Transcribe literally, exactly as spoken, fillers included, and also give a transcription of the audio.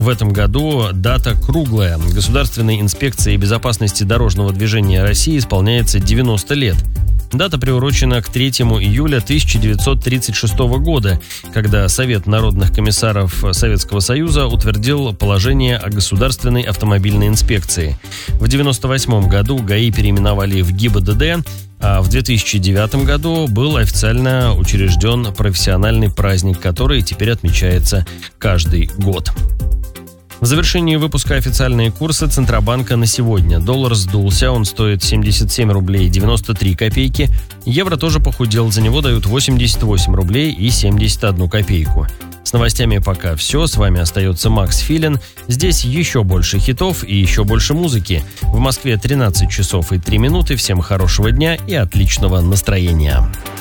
В этом году дата круглая. Государственной инспекции безопасности дорожного движения России исполняется девяносто лет. Дата приурочена к третьему июля тысяча девятьсот тридцать шестого года, когда Совет народных комиссаров Советского Союза утвердил положение о государственной автомобильной инспекции. В девяносто восьмом году ГАИ переименовали в ГИБДД, а в две тысячи девятом году был официально учрежден профессиональный праздник, который теперь отмечается каждый год. В завершении выпуска официальные курсы Центробанка на сегодня. Доллар сдулся, он стоит семьдесят семь рублей девяносто три копейки. Евро тоже похудел, за него дают восемьдесят восемь рублей и семьдесят одну копейку. С новостями пока все. С вами остается Макс Филин. Здесь еще больше хитов и еще больше музыки. В Москве тринадцать часов и три минуты. Всем хорошего дня и отличного настроения.